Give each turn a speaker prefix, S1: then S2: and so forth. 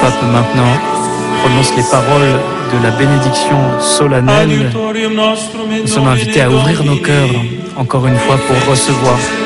S1: pape maintenant prononce les paroles de la bénédiction solennelle, nous sommes invités à ouvrir nos cœurs encore une fois pour recevoir